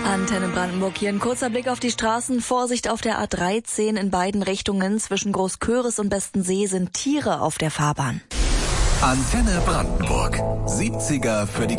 Antenne Brandenburg, hier ein kurzer Blick auf die Straßen. Vorsicht auf der A13 in beiden Richtungen. Zwischen Großköris und Bestensee sind Tiere auf der Fahrbahn. Antenne Brandenburg. 70er für die